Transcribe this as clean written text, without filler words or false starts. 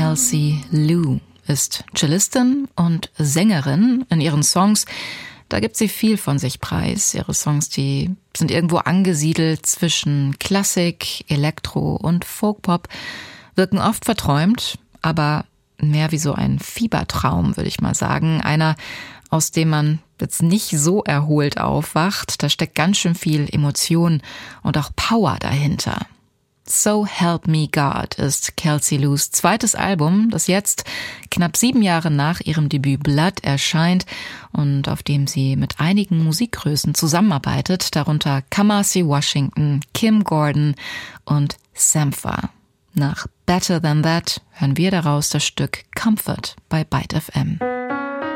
Kelsey Lu ist Cellistin und Sängerin. In ihren Songs, da gibt sie viel von sich preis. Ihre Songs, die sind irgendwo angesiedelt zwischen Klassik, Elektro und Folkpop, wirken oft verträumt, aber mehr wie so ein Fiebertraum, würde ich mal sagen. Einer, aus dem man jetzt nicht so erholt aufwacht. Da steckt ganz schön viel Emotion und auch Power dahinter. So Help Me God ist Kelsey Lus zweites Album, das jetzt knapp 7 Jahre nach ihrem Debüt Blood erscheint und auf dem sie mit einigen Musikgrößen zusammenarbeitet, darunter Kamasi Washington, Kim Gordon und Sampha. Nach Better Than That hören wir daraus das Stück Comfort bei Byte FM.